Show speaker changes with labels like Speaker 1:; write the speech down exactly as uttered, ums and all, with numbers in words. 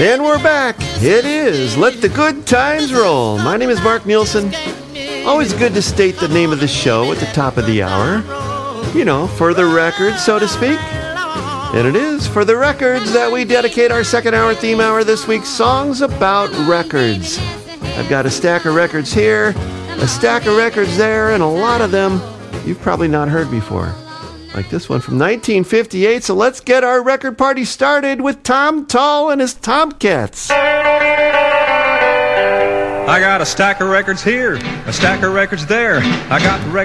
Speaker 1: And we're back. It is Let the Good Times Roll. My name is Mark Nielsen. Always good to state the name of the show at the top of the hour. You know, for the record, so to speak. And it is for the records that we dedicate our second hour theme hour this week, Songs About Records. I've got a stack of records here, a stack of records there, and a lot of them you've probably not heard before. Like this one from nineteen fifty-eight. So let's get our record party started with Tom Tull and his Tomcats.
Speaker 2: I got a stack of records here, a stack of records there. I got the record